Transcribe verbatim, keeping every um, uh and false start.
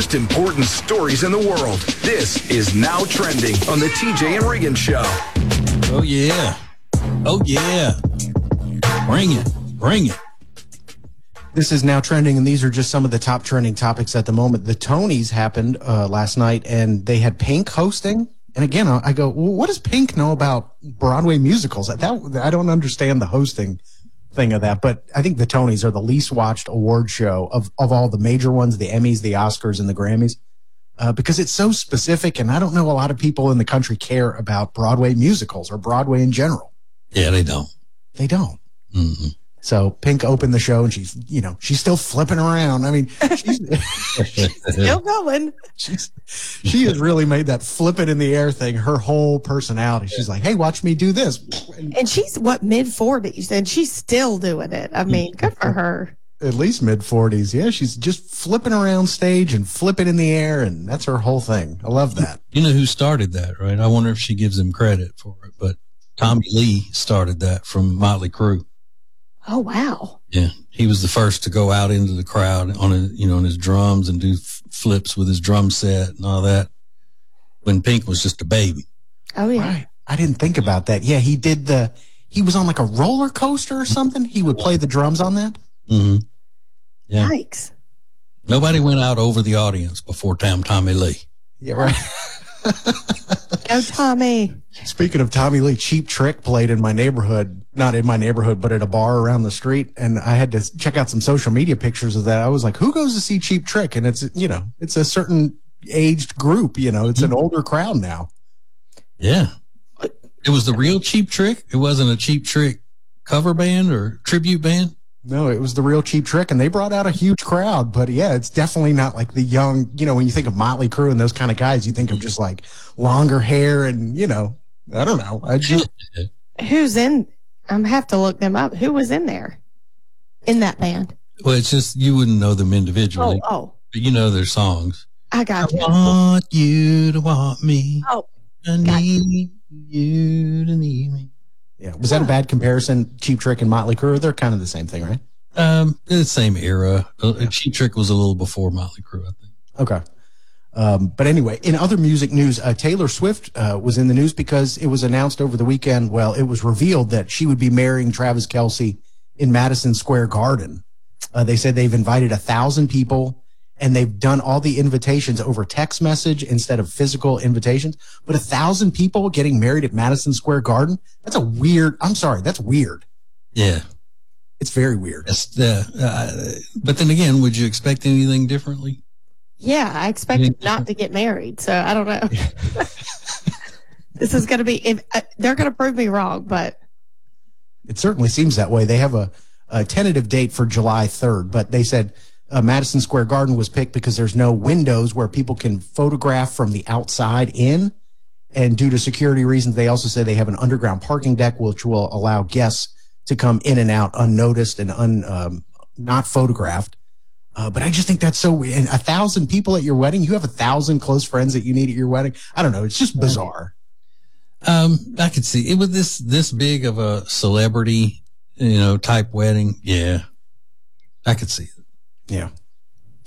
most important stories in the world. This is Now Trending on the T J and Regan Show. Oh, yeah. Oh, yeah. Bring it. Bring it. This is Now Trending, and these are just some of the top trending topics at the moment. The Tonys happened uh, last night, and they had Pink hosting. And again, I go, well, what does Pink know about Broadway musicals? That, I don't understand the hosting thing of that, but I think the Tonys are the least watched award show of, of all the major ones, the Emmys, the Oscars, and the Grammys, uh, because it's so specific, and I don't know a lot of people in the country care about Broadway musicals or Broadway in general. Yeah, they don't. They don't. Mm-hmm. So Pink opened the show, and she's, you know, she's still flipping around. I mean, she's still going. She's, she has really made that flip it in the air thing her whole personality. She's like, hey, watch me do this. And, and she's, what, mid forties, and she's still doing it. I mean, good for her. At least mid forties. Yeah, she's just flipping around stage and flipping in the air, and that's her whole thing. I love that. You know who started that, right? I wonder if she gives him credit for it, but Tommy Lee started that from Motley Crue. Oh, wow. Yeah. He was the first to go out into the crowd on his, you know, on his drums and do f- flips with his drum set and all that when Pink was just a baby. Oh, yeah. Right. I didn't think about that. Yeah, he did the, he was on like a roller coaster or something. He would play the drums on that. Mm-hmm. Yeah. Yikes. Nobody went out over the audience before Tam Tommy Lee. Yeah, right. Go, Tommy. Speaking of Tommy Lee, Cheap Trick played in my neighborhood, not in my neighborhood, but at a bar around the street. And I had to check out some social media pictures of that. I was like, who goes to see Cheap Trick? And it's, you know, it's a certain aged group, you know, it's an older crowd now. Yeah. It was the real Cheap Trick. It wasn't a Cheap Trick cover band or tribute band. No, it was the real Cheap Trick, and they brought out a huge crowd. But yeah, it's definitely not like the young, you know, when you think of Motley Crue and those kind of guys, you think of just like longer hair and, you know, I don't know. I just, Who's in? I'm have to look them up. Who was in there in that band? Well, it's just, you wouldn't know them individually. Oh, oh. But you know their songs. I got you. I want you to want me. Oh, I need you to need me. yeah. Was that a bad comparison? Cheap Trick and Motley Crue, they're kind of the same thing, right? Um, the same era. Yeah. Cheap Trick was a little before Motley Crue, I think. Okay. Um, but anyway, in other music news, uh, Taylor Swift uh, was in the news because it was announced over the weekend. Well, it was revealed that she would be marrying Travis Kelce in Madison Square Garden. Uh, they said they've invited a thousand people, and they've done all the invitations over text message instead of physical invitations. But a thousand people getting married at Madison Square Garden, that's a weird, I'm sorry, that's weird. Yeah. It's very weird. That's, uh, uh, but then again, would you expect anything differently? yeah. I expected not to get married, so I don't know. This is going to be, if, uh, they're going to prove me wrong, but. It certainly seems that way. They have a, a tentative date for July third, but they said uh, Madison Square Garden was picked because there's no windows where people can photograph from the outside in. And due to security reasons, they also say they have an underground parking deck, which will allow guests to come in and out unnoticed and un, um, not photographed. Uh, but I just think that's so weird. And a thousand people at your wedding, you have a thousand close friends that you need at your wedding. I don't know. It's just bizarre. Um, I could see it with this, this big of a celebrity, you know, type wedding. Yeah. I could see it. Yeah.